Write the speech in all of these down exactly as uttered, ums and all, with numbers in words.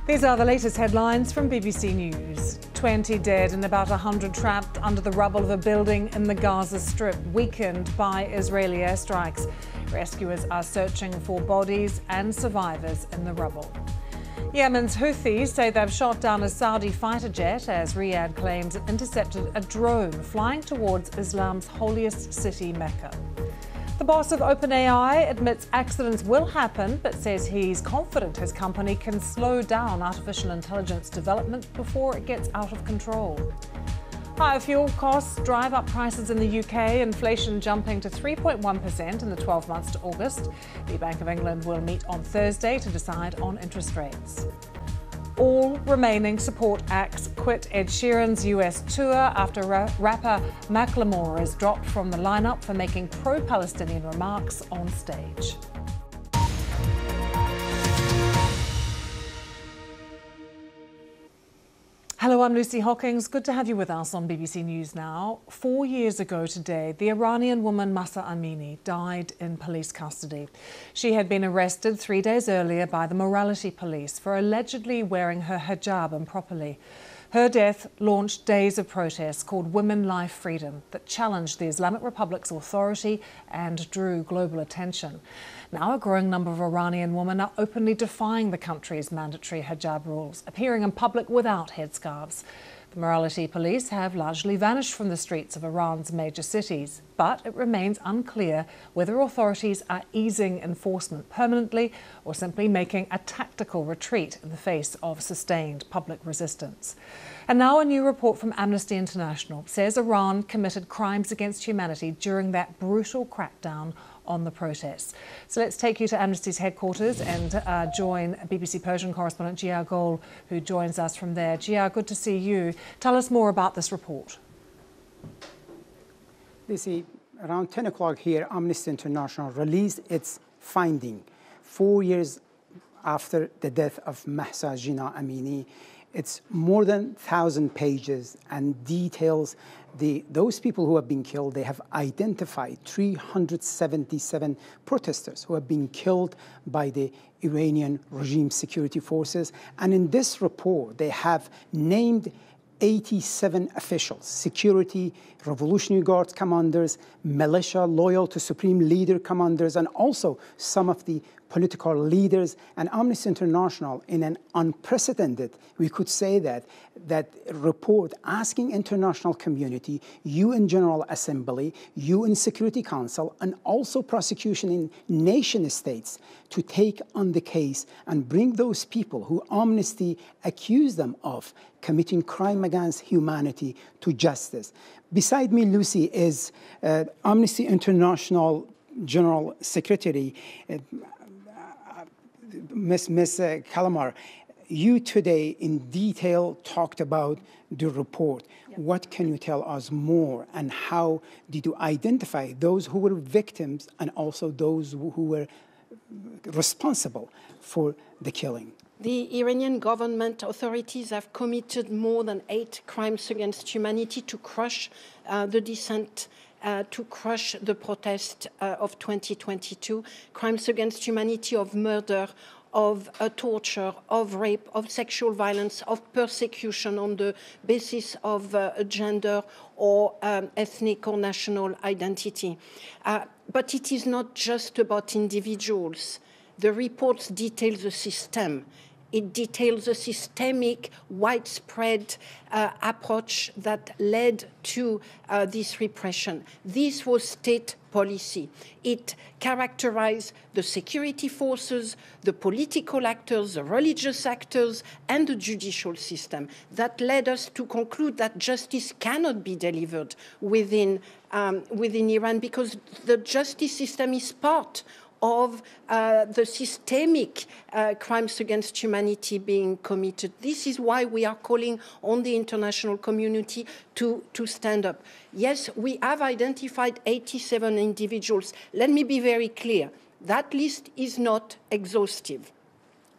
These are the latest headlines from B B C News. twenty dead and about one hundred trapped under the rubble of a building in the Gaza Strip, weakened by Israeli airstrikes. Rescuers are searching for bodies and survivors in the rubble. Yemen's Houthis say they've shot down a Saudi fighter jet as Riyadh claims it intercepted a drone flying towards Islam's holiest city, Mecca. The boss of OpenAI admits accidents will happen, but says he's confident his company can slow down artificial intelligence development before it gets out of control. Higher fuel costs drive up prices in the U K, inflation jumping to three point one percent in the twelve months to August. The Bank of England will meet on Thursday to decide on interest rates. All remaining support acts quit Ed Sheeran's U S tour after ra- rapper Macklemore is dropped from the lineup for making pro-Palestinian remarks on stage. Hello, I'm Lucy Hockings. Good to have you with us on B B C News Now. Four years ago today, the Iranian woman Mahsa Amini died in police custody. She had been arrested three days earlier by the morality police for allegedly wearing her hijab improperly. Her death launched days of protest called Women Life Freedom that challenged the Islamic Republic's authority and drew global attention. Now a growing number of Iranian women are openly defying the country's mandatory hijab rules, appearing in public without headscarves. The morality police have largely vanished from the streets of Iran's major cities, but it remains unclear whether authorities are easing enforcement permanently or simply making a tactical retreat in the face of sustained public resistance. And now a new report from Amnesty International says Iran committed crimes against humanity during that brutal crackdown on the protests. So let's take you to Amnesty's headquarters and uh, join B B C Persian correspondent Jia Gol, who joins us from there. Jia, good to see you. Tell us more about this report. Lucy, around ten o'clock here, Amnesty International released its finding four years after the death of Mahsa Jina Amini. It's more than one thousand pages and details the, those people who have been killed. They have identified three hundred seventy-seven protesters who have been killed by the Iranian regime security forces. And in this report, they have named eighty-seven officials, security, Revolutionary Guards commanders, militia loyal to Supreme Leader commanders, and also some of the political leaders. And Amnesty International, in an unprecedented, we could say that, that report asking international community, U N General Assembly, U N Security Council, and also prosecution in nation states to take on the case and bring those people who Amnesty accused them of committing crime against humanity to justice. Beside me, Lucy, is uh, Amnesty International General Secretary, uh, Miz Miz Calamar. You today in detail talked about the report. Yep. What can you tell us more, and how did you identify those who were victims and also those who were responsible for the killing? The Iranian government authorities have committed more than eight crimes against humanity to crush uh, the dissent, uh, to crush the protest uh, of twenty twenty-two, crimes against humanity of murder, of uh, torture, of rape, of sexual violence, of persecution on the basis of uh, gender or um, ethnic or national identity. Uh, but it is not just about individuals. The reports detail the system. It details a systemic, widespread uh, approach that led to uh, this repression. This was state policy. It characterized the security forces, the political actors, the religious actors, and the judicial system. That led us to conclude that justice cannot be delivered within, um, within Iran, because the justice system is part of uh, the systemic uh, crimes against humanity being committed. This is why we are calling on the international community to, to stand up. Yes, we have identified eighty-seven individuals. Let me be very clear. That list is not exhaustive.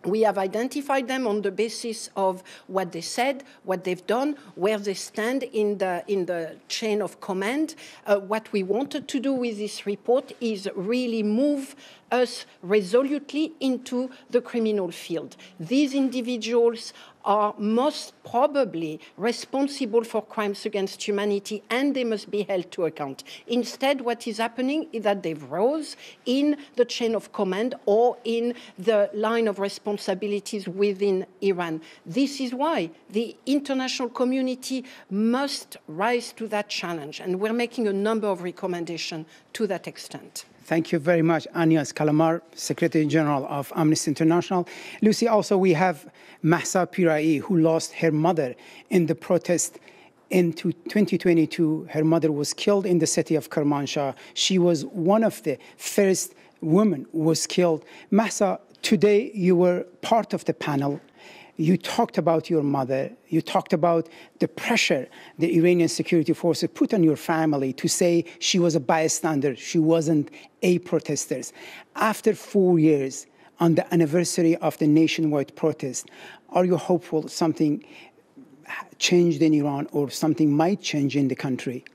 We have identified them on the basis of what they said, what they've done, where they stand in the, in the chain of command. Uh, what we wanted to do with this report is really move us resolutely into the criminal field. These individuals are most probably responsible for crimes against humanity, and they must be held to account. Instead, what is happening is that they've rose in the chain of command or in the line of responsibilities within Iran. This is why the international community must rise to that challenge, and we're making a number of recommendations to that extent. Thank you very much, Agnes Callamard, Secretary General of Amnesty International. Lucy, also we have Mahsa Piraei, who lost her mother in the protest in twenty twenty-two. Her mother was killed in the city of Kermanshah. She was one of the first women who was killed. Mahsa, today you were part of the panel. You talked about your mother. You talked about the pressure the Iranian security forces put on your family to say she was a bystander, she wasn't a protester. After four years, on the anniversary of the nationwide protest, are you hopeful something changed in Iran or something might change in the country?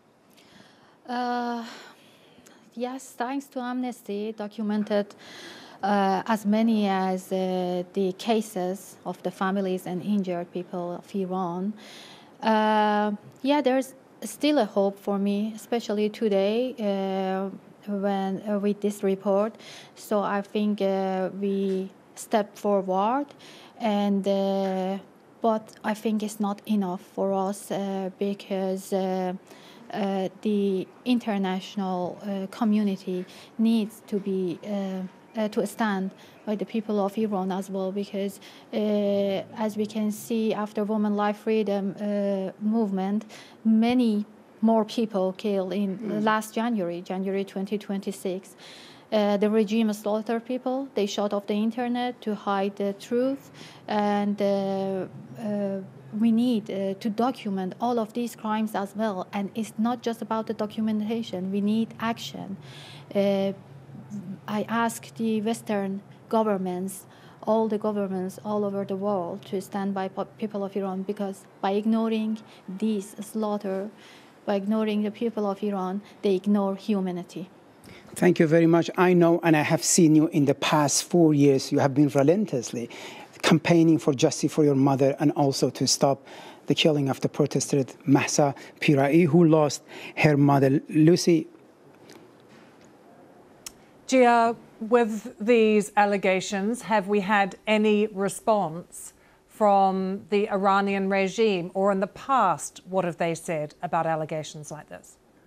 Uh, yes, thanks to Amnesty, documented Uh, as many as uh, the cases of the families and injured people of Iran. Uh, yeah, there's still a hope for me, especially today uh, when uh, with this report. So I think uh, we step forward, and uh, but I think it's not enough for us uh, because. Uh, Uh, the international uh, community needs to be uh, uh, to stand by the people of Iran as well, because uh, as we can see after Women Life Freedom uh, movement, many more people killed in mm. last January, January twenty twenty-six. Uh, the regime slaughtered people. They shut off the internet to hide the truth, and uh, uh, we need uh, to document all of these crimes as well. And it's not just about the documentation. We need action. Uh, I ask the Western governments, all the governments all over the world, to stand by people of Iran, because by ignoring this slaughter, by ignoring the people of Iran, they ignore humanity. Thank you very much. I know, and I have seen you in the past four years, you have been relentlessly campaigning for justice for your mother and also to stop the killing of the protester Mahsa Piraei, who lost her mother. Lucy. Gia, with these allegations, have we had any response from the Iranian regime, or in the past, what have they said about allegations like this?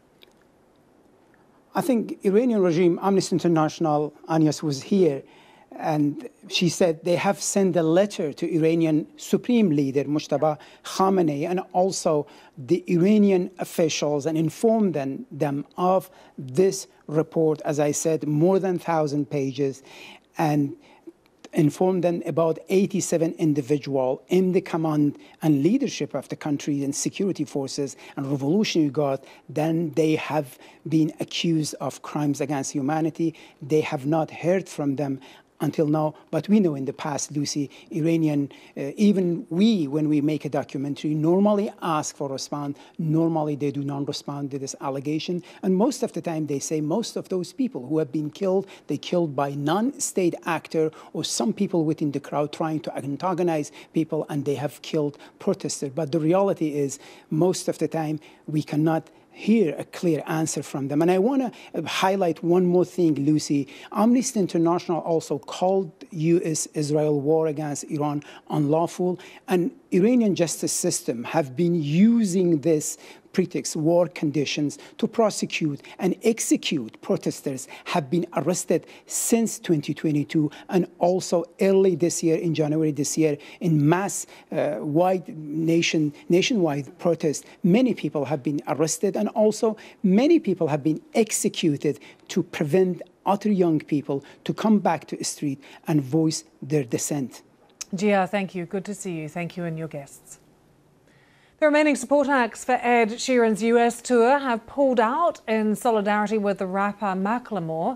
I think Iranian regime, Amnesty International, Agnes was here, and she said they have sent a letter to Iranian Supreme Leader Mojtaba Khamenei and also the Iranian officials, and informed them, them of this report, as I said, more than one thousand pages, and informed them about eighty-seven individuals in the command and leadership of the country and security forces and Revolutionary Guard. Then they have been accused of crimes against humanity. They have not heard from them until now, but we know in the past, Lucy, Iranian, uh, even we, when we make a documentary, normally ask for a response. Normally they do not respond to this allegation. And most of the time they say most of those people who have been killed, they killed by non-state actor or some people within the crowd trying to antagonize people, and they have killed protesters. But the reality is most of the time we cannot hear a clear answer from them. And I want to highlight one more thing, Lucy. Amnesty International also called U S Israel war against Iran unlawful, and Iranian justice system have been using this pretext, war conditions, to prosecute and execute protesters have been arrested since twenty twenty-two, and also early this year, in January this year, in mass uh, wide nation nationwide protests, many people have been arrested, and also many people have been executed to prevent other young people to come back to the street and voice their dissent. Gia, thank you. Good to see you. Thank you and your guests. The remaining support acts for Ed Sheeran's U S tour have pulled out in solidarity with the rapper Macklemore.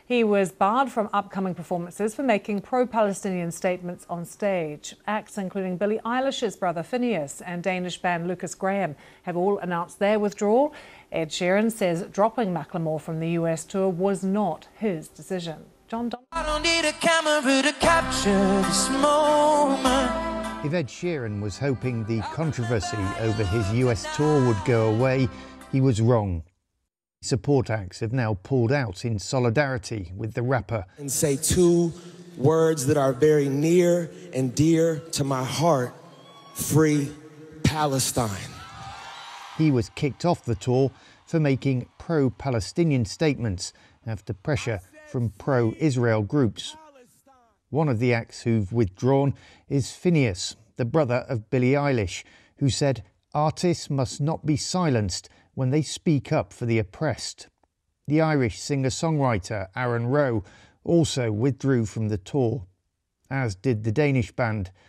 He was barred from upcoming performances for making pro-Palestinian statements on stage. Acts including Billie Eilish's brother Finneas and Danish band Lucas Graham have all announced their withdrawal. Ed Sheeran says dropping Macklemore from the U S tour was not his decision. John Don- I don't need a camera to capture this moment. If Ed Sheeran was hoping the controversy over his U S tour would go away, he was wrong. Support acts have now pulled out in solidarity with the rapper. And say two words that are very near and dear to my heart: free Palestine. He was kicked off the tour for making pro-Palestinian statements after pressure from pro-Israel groups. One of the acts who've withdrawn is Finneas, the brother of Billie Eilish, who said artists must not be silenced when they speak up for the oppressed. The Irish singer-songwriter Aaron Rowe also withdrew from the tour, as did the Danish band